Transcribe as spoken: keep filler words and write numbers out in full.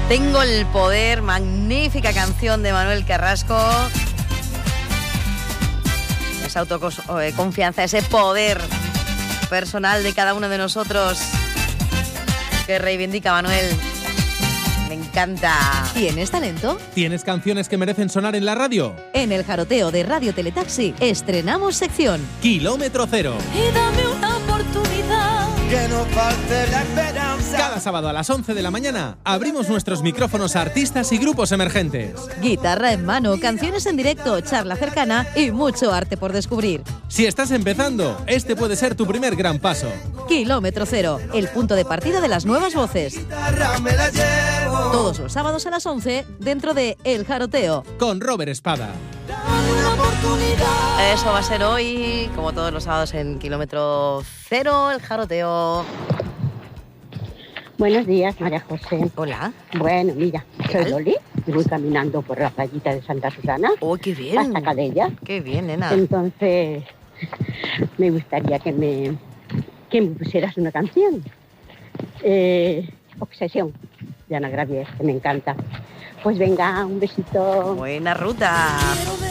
Tengo el poder, magnífica canción de Manuel Carrasco. Esa autoconfianza, ese poder personal de cada uno de nosotros que reivindica Manuel. Me encanta. ¿Tienes talento? ¿Tienes canciones que merecen sonar en la radio? En el Jaroteo de Radio Teletaxi estrenamos sección Kilómetro Cero. Y dame una oportunidad. Que no falte la esperanza. Cada sábado a las once de la mañana abrimos nuestros micrófonos a artistas y grupos emergentes. Guitarra en mano, canciones en directo, charla cercana y mucho arte por descubrir. Si estás empezando, este puede ser tu primer gran paso. Kilómetro Cero, el punto de partida de las nuevas voces. Me la llevo. Todos los sábados a las once dentro de El Jaroteo. Con Robert Espada. Dame una oportunidad. Eso va a ser hoy, como todos los sábados en Kilómetro Cero, el Jaroteo. Buenos días, María José. Hola. Bueno, mira, ¿Qué soy tal? Loli y voy caminando por la playita de Santa Susana ¡Oh, qué bien! hasta Calella. ¡Qué bien, nena! Entonces, me gustaría que me, que me pusieras una canción. Eh, Obsesión, de Ana Gravier, que me encanta. Pues venga, un besito. Buena ruta.